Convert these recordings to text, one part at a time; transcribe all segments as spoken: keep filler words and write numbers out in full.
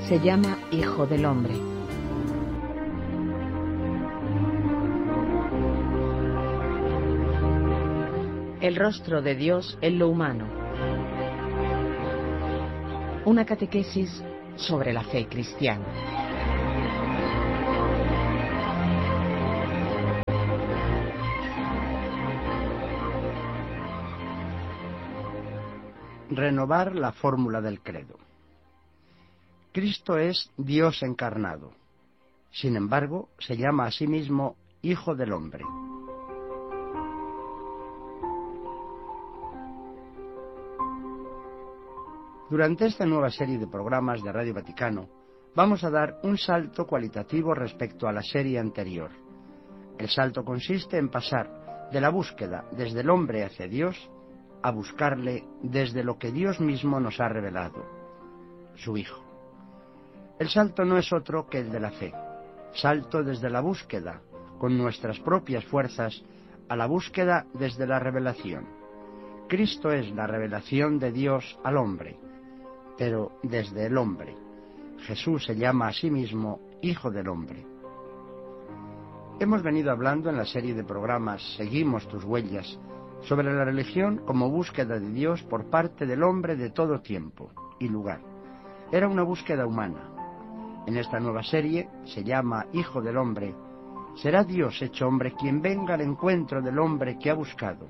se llama Hijo del Hombre. El rostro de Dios en lo humano. Una catequesis sobre la fe cristiana. Renovar la fórmula del credo. Cristo es Dios encarnado. Sin embargo, se llama a sí mismo Hijo del Hombre. Durante esta nueva serie de programas de Radio Vaticano, vamos a dar un salto cualitativo respecto a la serie anterior. El salto consiste en pasar de la búsqueda desde el hombre hacia Dios a buscarle desde lo que Dios mismo nos ha revelado, su Hijo. El salto no es otro que el de la fe, salto desde la búsqueda, con nuestras propias fuerzas, a la búsqueda desde la revelación. Cristo es la revelación de Dios al hombre, pero desde el hombre. Jesús se llama a sí mismo Hijo del Hombre. Hemos venido hablando en la serie de programas Seguimos tus huellas sobre la religión como búsqueda de Dios por parte del hombre de todo tiempo y lugar. Era una búsqueda humana. En esta nueva serie, se llama Hijo del Hombre, será Dios hecho hombre quien venga al encuentro del hombre que ha buscado.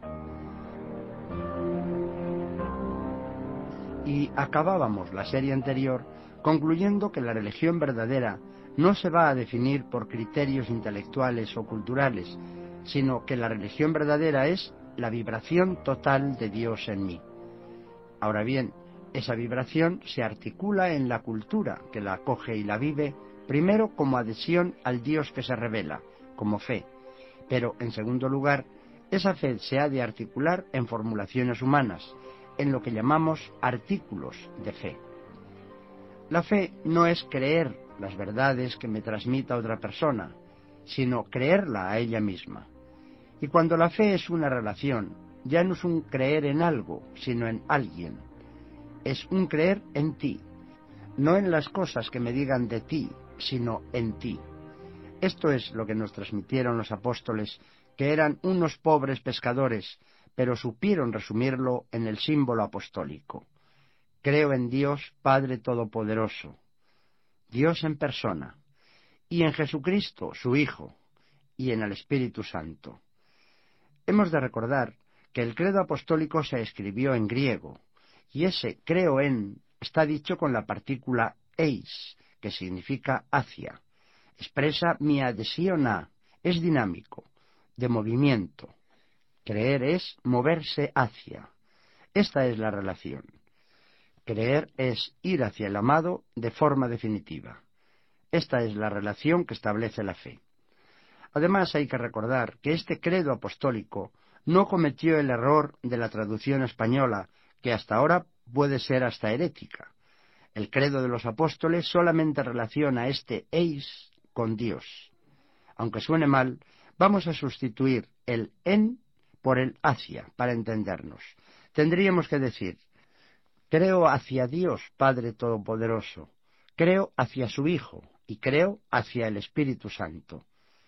Y acabábamos la serie anterior concluyendo que la religión verdadera no se va a definir por criterios intelectuales o culturales, sino que la religión verdadera es la vibración total de Dios en mí. Ahora bien, esa vibración se articula en la cultura que la acoge y la vive, primero como adhesión al Dios que se revela, como fe, pero en segundo lugar, esa fe se ha de articular en formulaciones humanas, en lo que llamamos artículos de fe. La fe no es creer las verdades que me transmita otra persona, sino creerla a ella misma. Y cuando la fe es una relación, ya no es un creer en algo, sino en alguien. Es un creer en ti, no en las cosas que me digan de ti, sino en ti. Esto es lo que nos transmitieron los apóstoles, que eran unos pobres pescadores, pero supieron resumirlo en el símbolo apostólico. Creo en Dios Padre Todopoderoso, Dios en persona, y en Jesucristo, su Hijo, y en el Espíritu Santo. Hemos de recordar que el credo apostólico se escribió en griego, y ese creo en está dicho con la partícula eis, que significa hacia. Expresa mi adhesión a, es dinámico, de movimiento. Creer es moverse hacia. Esta es la relación. Creer es ir hacia el amado de forma definitiva. Esta es la relación que establece la fe. Además, hay que recordar que este credo apostólico no cometió el error de la traducción española, que hasta ahora puede ser hasta herética. El credo de los apóstoles solamente relaciona este eis con Dios. Aunque suene mal, vamos a sustituir el en por el hacia, para entendernos. Tendríamos que decir, creo hacia Dios Padre Todopoderoso, creo hacia su Hijo, y creo hacia el Espíritu Santo.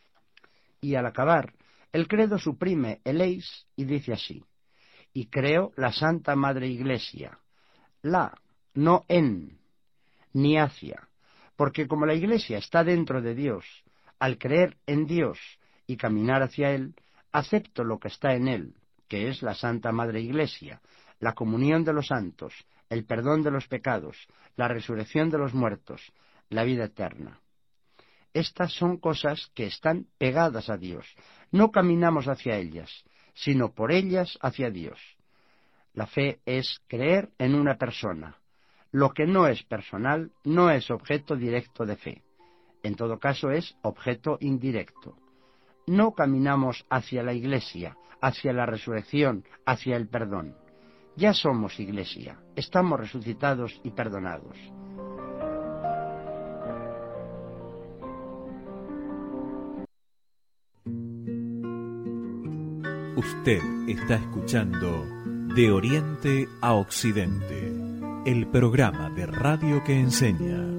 Y al acabar, el credo suprime el eis y dice así, y creo la Santa Madre Iglesia, la, no en, ni hacia, porque como la Iglesia está dentro de Dios, al creer en Dios y caminar hacia Él, acepto lo que está en Él, que es la Santa Madre Iglesia, la comunión de los santos, el perdón de los pecados, la resurrección de los muertos, la vida eterna. Estas son cosas que están pegadas a Dios. No caminamos hacia ellas, sino por ellas hacia Dios. La fe es creer en una persona. Lo que no es personal no es objeto directo de fe. En todo caso es objeto indirecto. No caminamos hacia la Iglesia, hacia la resurrección, hacia el perdón. Ya somos Iglesia, estamos resucitados y perdonados. Usted está escuchando De Oriente a Occidente, el programa de radio que enseña.